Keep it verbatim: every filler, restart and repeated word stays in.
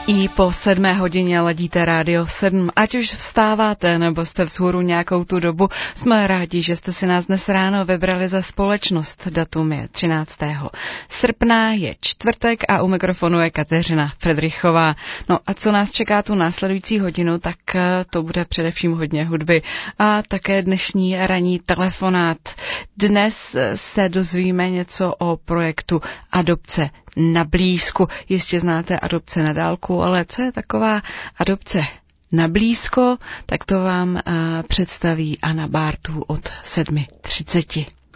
I po sedmé hodině ladíte Rádio sedm. Ať už vstáváte, nebo jste vzhůru nějakou tu dobu, jsme rádi, že jste si nás dnes ráno vybrali za společnost. Datum je třináctého srpna, je čtvrtek a u mikrofonu je Kateřina Fridrichová. No a co nás čeká tu následující hodinu, tak to bude především hodně hudby a také dnešní ranní telefonát. Dnes se dozvíme něco o projektu Adopce na blízku. Jistě znáte adopce na dálku, ale co je taková adopce na blízko, tak to vám uh, představí Anna Bártů od sedm třicet.